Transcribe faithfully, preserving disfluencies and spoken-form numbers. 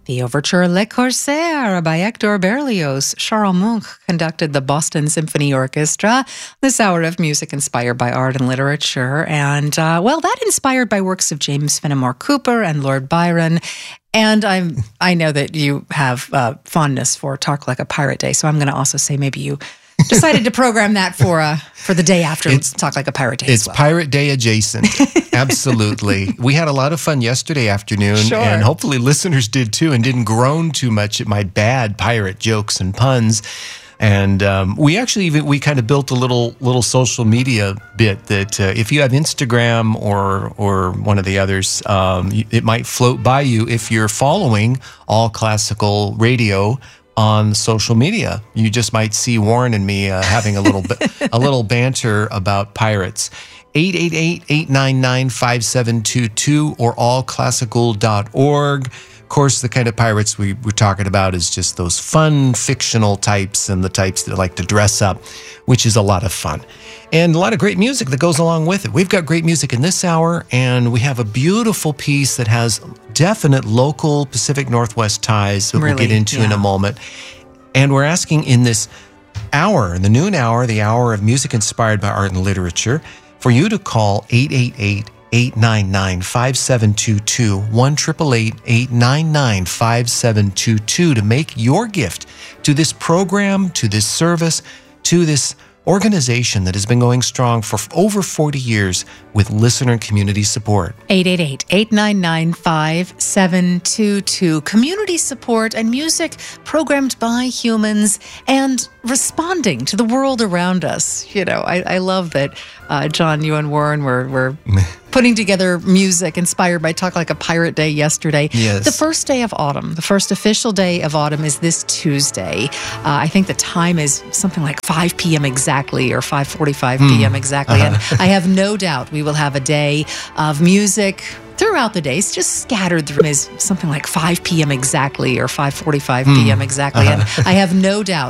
The overture Le Corsaire by Hector Berlioz. Charles Munch conducted the Boston Symphony Orchestra. This hour of music inspired by art and literature. And, uh, well, that inspired by works of James Fenimore Cooper and Lord Byron. And I'm, I know that you have uh, fondness for Talk Like a Pirate Day, so I'm going to also say maybe you decided to program that for uh, for the day after it's, Talk Like a Pirate Day It's as well. Pirate Day adjacent. Absolutely. We had a lot of fun yesterday afternoon, Sure. and hopefully listeners did too and didn't groan too much at my bad pirate jokes and puns. And um, we actually even we kind of built a little little social media bit that uh, if you have Instagram or or one of the others, um, it might float by you if you're following All Classical Radio on social media. You just might see Warren and me uh, having a little bit, a little banter about pirates. eight eight eight, eight nine nine, five seven two two or all classical dot org. Of course, the kind of pirates we we're talking about is just those fun, fictional types and the types that like to dress up, which is a lot of fun. And a lot of great music that goes along with it. We've got great music in this hour, and we have a beautiful piece that has definite local Pacific Northwest ties that Really? we'll get into Yeah. in a moment. And we're asking in this hour, in the noon hour, the hour of music inspired by art and literature, for you to call eight eight eight, eight nine nine, five seven two two, one eight eight eight, eight nine nine, five seven two two to make your gift to this program, to this service, to this organization that has been going strong for over forty years with listener and community support. eight eight eight, eight nine nine, five seven two two. Community support and music programmed by humans and responding to the world around us. You know, I, I love that, uh, John, you and Warren were, were putting together music inspired by Talk Like a Pirate Day yesterday. Yes. The first day of autumn, the first official day of autumn is this Tuesday. Uh, I think the time is something like five p.m. exactly, or five forty-five p.m. exactly. Uh-huh. And I have no doubt we will have a day of music throughout the day. It's just scattered through is something like five p.m. exactly, or five forty-five p.m. exactly. Uh-huh. And I have no doubt